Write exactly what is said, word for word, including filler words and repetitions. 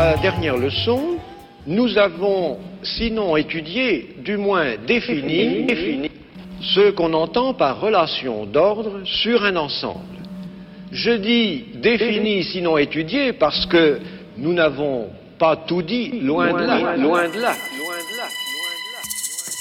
la dernière leçon, nous avons, sinon étudié, du moins défini, défini ce qu'on entend par relation d'ordre sur un ensemble. Je dis défini, sinon étudié, parce que nous n'avons pas tout dit, loin de là, loin de là, loin de là.